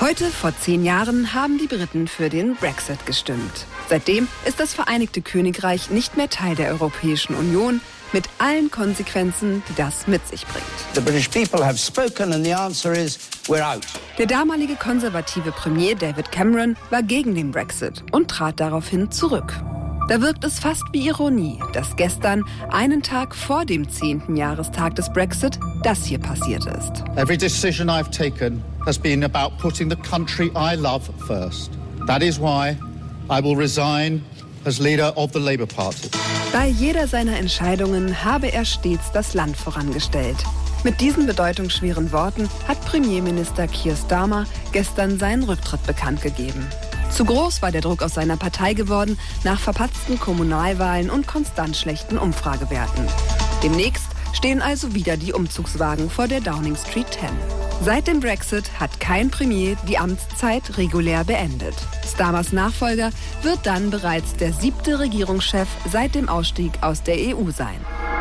Heute vor 10 Jahren haben die Briten für den Brexit gestimmt. Seitdem ist das Vereinigte Königreich nicht mehr Teil der Europäischen Union, mit allen Konsequenzen, die das mit sich bringt. The British people have spoken and the answer is we're out. Der damalige konservative Premier David Cameron war gegen den Brexit und trat daraufhin zurück. Da wirkt es fast wie Ironie, dass gestern, einen Tag vor dem 10. Jahrestag des Brexit, das hier passiert ist. Every decision I've taken has been about putting the country I love first. That is why I will resign as leader of the Labour Party. Bei jeder seiner Entscheidungen habe er stets das Land vorangestellt. Mit diesen bedeutungsschweren Worten hat Premierminister Keir Starmer gestern seinen Rücktritt bekannt gegeben. Zu groß war der Druck aus seiner Partei geworden, nach verpatzten Kommunalwahlen und konstant schlechten Umfragewerten. Demnächst stehen also wieder die Umzugswagen vor der Downing Street 10. Seit dem Brexit hat kein Premier die Amtszeit regulär beendet. Starmers Nachfolger wird dann bereits der 7. Regierungschef seit dem Ausstieg aus der EU sein.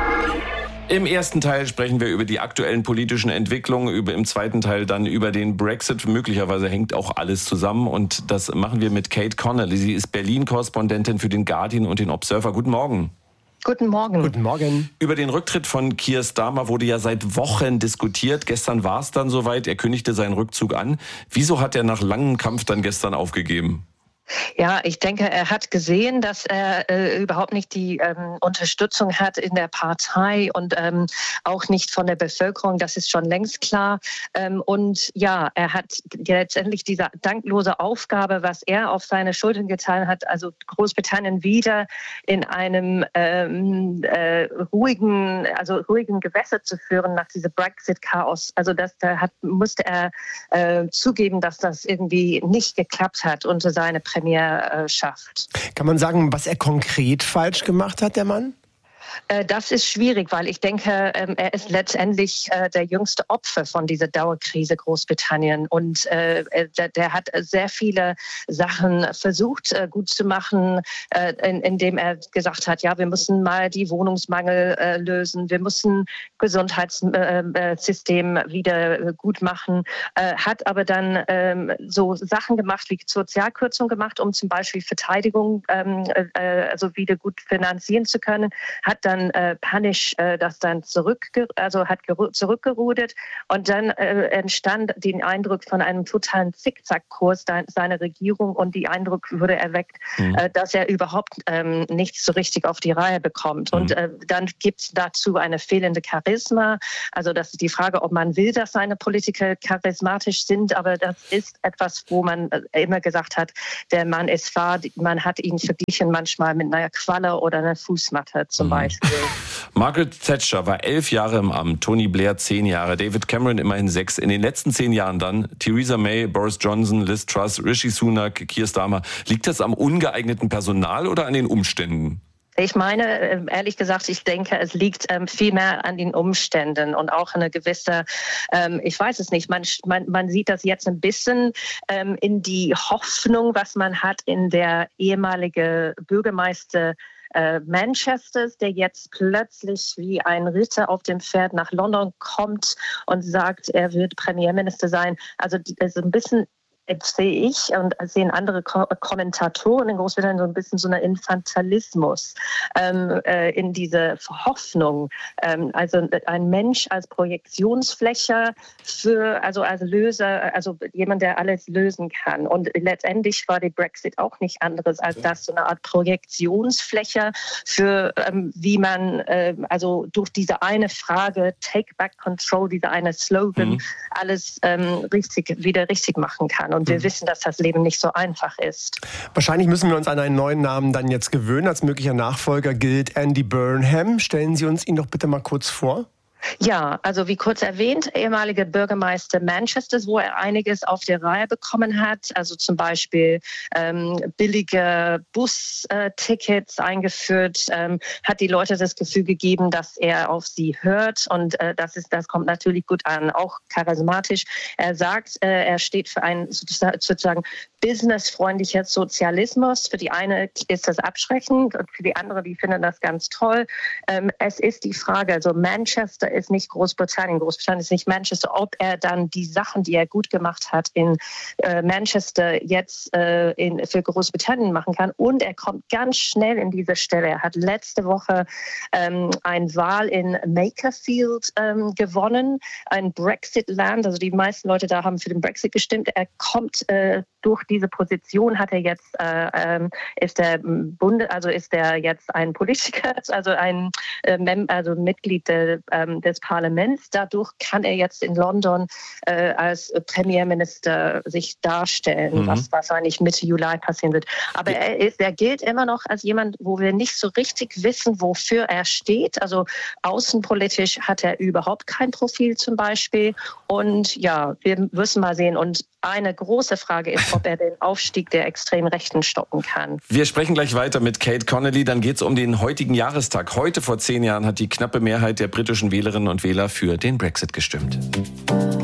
Im ersten Teil sprechen wir über die aktuellen politischen Entwicklungen, im zweiten Teil dann über den Brexit. Möglicherweise hängt auch alles zusammen und das machen wir mit Kate Connolly. Sie ist Berlin-Korrespondentin für den Guardian und den Observer. Guten Morgen. Guten Morgen. Guten Morgen. Über den Rücktritt von Keir Starmer wurde ja seit Wochen diskutiert. Gestern war es dann soweit, er kündigte seinen Rückzug an. Wieso hat er nach langem Kampf dann gestern aufgegeben? Ja, ich denke, er hat gesehen, dass er überhaupt nicht die Unterstützung hat in der Partei und auch nicht von der Bevölkerung. Das ist schon längst klar. Und ja, er hat letztendlich diese danklose Aufgabe, was er auf seine Schultern getan hat, also Großbritannien wieder in einem ruhigen Gewässer zu führen nach diesem Brexit-Chaos. Also musste er zugeben, dass das irgendwie nicht geklappt hat unter seiner Premierschaft. Kann man sagen, was er konkret falsch gemacht hat, der Mann? Das ist schwierig, weil ich denke, er ist letztendlich der jüngste Opfer von dieser Dauerkrise Großbritannien. Und der hat sehr viele Sachen versucht gut zu machen, indem er gesagt hat, ja, wir müssen mal die Wohnungsmangel lösen, wir müssen Gesundheitssystem wieder gut machen, hat aber dann so Sachen gemacht, wie Sozialkürzung gemacht, um zum Beispiel Verteidigung also wieder gut finanzieren zu können, hat dann panisch das dann zurückgerudert und dann entstand den Eindruck von einem totalen Zickzackkurs seiner Regierung und die Eindruck wurde erweckt, dass er überhaupt nichts so richtig auf die Reihe bekommt. Und dann gibt es dazu eine fehlende Charisma. Also das ist die Frage, ob man will, dass seine Politiker charismatisch sind, aber das ist etwas, wo man immer gesagt hat, der Mann ist fad, man hat ihn verglichen manchmal mit einer Qualle oder einer Fußmatte zum Beispiel. Margaret Thatcher war 11 Jahre im Amt, Tony Blair 10 Jahre, David Cameron immerhin 6. In den letzten 10 Jahren dann Theresa May, Boris Johnson, Liz Truss, Rishi Sunak, Keir Starmer. Liegt das am ungeeigneten Personal oder an den Umständen? Ich meine, ehrlich gesagt, ich denke, es liegt viel mehr an den Umständen und auch eine gewisse, ich weiß es nicht, man sieht das jetzt ein bisschen in die Hoffnung, was man hat in der ehemalige Bürgermeister Manchesters, der jetzt plötzlich wie ein Ritter auf dem Pferd nach London kommt und sagt, er wird Premierminister sein. Also das ist ein bisschen, sehe ich und sehen andere Kommentatoren in Großbritannien so ein bisschen so einen Infantilismus in diese Hoffnung. Also ein Mensch als Projektionsfläche also als Löser, also jemand, der alles lösen kann. Und letztendlich war der Brexit auch nicht anderes als das, so eine Art Projektionsfläche für wie man also durch diese eine Frage, Take Back Control, diese eine Slogan, alles wieder richtig machen kann. Und wir wissen, dass das Leben nicht so einfach ist. Wahrscheinlich müssen wir uns an einen neuen Namen dann jetzt gewöhnen. Als möglicher Nachfolger gilt Andy Burnham. Stellen Sie uns ihn doch bitte mal kurz vor. Ja, also wie kurz erwähnt, ehemaliger Bürgermeister Manchesters, wo er einiges auf die Reihe bekommen hat, also zum Beispiel billige Bustickets eingeführt, hat die Leute das Gefühl gegeben, dass er auf sie hört und das kommt natürlich gut an, auch charismatisch. Er sagt, er steht für einen sozusagen businessfreundlicher Sozialismus. Für die eine ist das abschreckend und für die andere, die finden das ganz toll. Es ist die Frage, also Manchester ist nicht Großbritannien. Großbritannien ist nicht Manchester. Ob er dann die Sachen, die er gut gemacht hat in Manchester, jetzt für Großbritannien machen kann. Und er kommt ganz schnell in diese Stelle. Er hat letzte Woche eine Wahl in Makerfield gewonnen, ein Brexit-Land. Also die meisten Leute da haben für den Brexit gestimmt. Er kommt durch diese Position, hat er jetzt ist er jetzt ein Politiker, also ein Mitglied des Parlaments. Dadurch kann er jetzt in London als Premierminister sich darstellen, was wahrscheinlich Mitte Juli passieren wird. Aber er gilt immer noch als jemand, wo wir nicht so richtig wissen, wofür er steht. Also außenpolitisch hat er überhaupt kein Profil zum Beispiel. Und ja, wir müssen mal sehen. Und eine große Frage ist, ob er den Aufstieg der extremen Rechten stoppen kann. Wir sprechen gleich weiter mit Kate Connolly. Dann geht es um den heutigen Jahrestag. Heute vor 10 Jahren hat die knappe Mehrheit der britischen Wählerinnen und Wähler für den Brexit gestimmt.